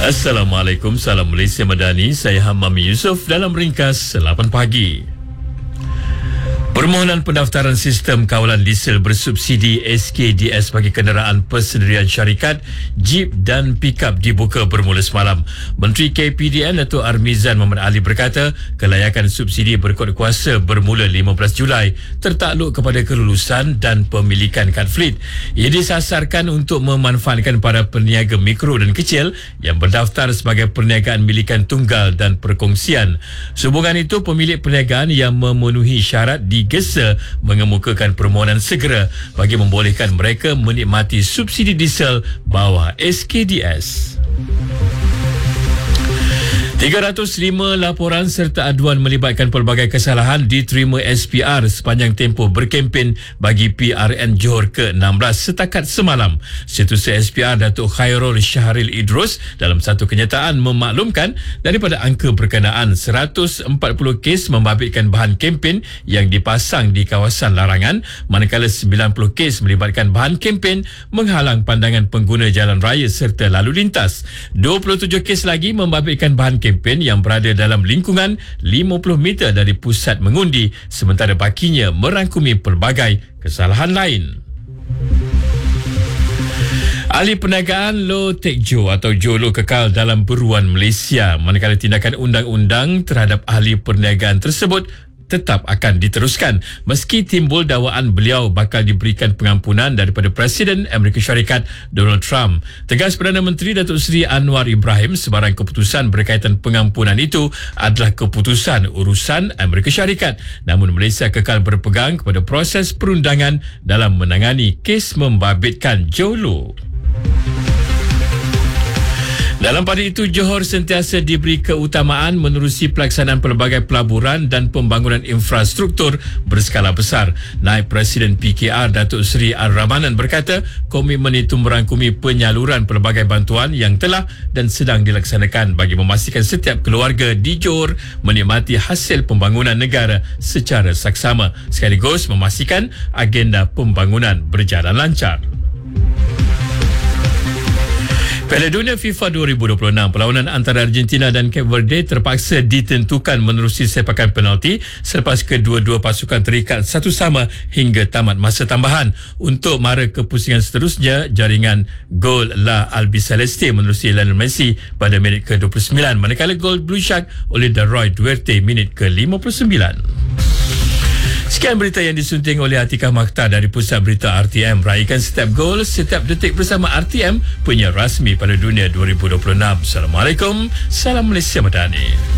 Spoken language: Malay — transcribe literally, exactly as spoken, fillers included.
Assalamualaikum, salam Malaysia Madani. Saya Hamam Yusof dalam ringkas lapan pagi. Permohonan pendaftaran sistem kawalan diesel bersubsidi S K D S bagi kenderaan persendirian syarikat, jeep dan pikap dibuka bermula semalam. Menteri K P D N Datuk Armizan Muhammad Ali berkata, kelayakan subsidi berkuat kuasa bermula lima belas Julai tertakluk kepada kelulusan dan pemilikan kad fleet. Ia disasarkan untuk memanfaatkan para peniaga mikro dan kecil yang berdaftar sebagai perniagaan milikan tunggal dan perkongsian. Sehubungan itu, pemilik perniagaan yang memenuhi syarat di Gesa mengemukakan permohonan segera bagi membolehkan mereka menikmati subsidi diesel bawah S K D S. tiga ratus lima laporan serta aduan melibatkan pelbagai kesalahan diterima S P R sepanjang tempoh berkempen bagi P R N Johor ke enam belas setakat semalam. Setiausaha S P R Datuk Khairul Syahril Idrus dalam satu kenyataan memaklumkan daripada angka berkenaan seratus empat puluh kes membabitkan bahan kempen yang dipasang di kawasan larangan, manakala sembilan puluh kes melibatkan bahan kempen menghalang pandangan pengguna jalan raya serta lalu lintas. dua puluh tujuh kes lagi membabitkan bahan kempen yang berada dalam lingkungan lima puluh meter dari pusat mengundi, sementara bakinya merangkumi pelbagai kesalahan lain. Ahli Perniagaan Low Tech Joe atau Jolo kekal dalam buruan Malaysia, manakala tindakan undang-undang terhadap ahli perniagaan tersebut tetap akan diteruskan meski timbul dakwaan beliau bakal diberikan pengampunan daripada Presiden Amerika Syarikat Donald Trump. Tegas Perdana Menteri Datuk Seri Anwar Ibrahim, sebarang keputusan berkaitan pengampunan itu adalah keputusan urusan Amerika Syarikat. Namun Malaysia kekal berpegang kepada proses perundangan dalam menangani kes membabitkan Jolo. Dalam pada itu, Johor sentiasa diberi keutamaan menerusi pelaksanaan pelbagai pelaburan dan pembangunan infrastruktur berskala besar. Naib Presiden P K R Datuk Seri Ar-Rahmanan berkata, komitmen itu merangkumi penyaluran pelbagai bantuan yang telah dan sedang dilaksanakan bagi memastikan setiap keluarga di Johor menikmati hasil pembangunan negara secara saksama, sekaligus memastikan agenda pembangunan berjalan lancar. Piala Dunia FIFA dua ribu dua puluh enam, perlawanan antara Argentina dan Cape Verde terpaksa ditentukan menerusi sepakan penalti selepas kedua-dua pasukan terikat satu sama hingga tamat masa tambahan. Untuk mara kepusingan seterusnya, jaringan gol La Albiceleste menerusi Lionel Messi pada minit ke dua puluh sembilan, manakala gol Blue Shark oleh Daroy Duarte minit ke lima puluh sembilan. Sekian berita yang disunting oleh Atikah Makhtar dari Pusat Berita R T M. Raikan setiap gol, setiap detik bersama R T M, penyiar rasmi pada dunia dua ribu dua puluh enam. Assalamualaikum, salam Malaysia Madani.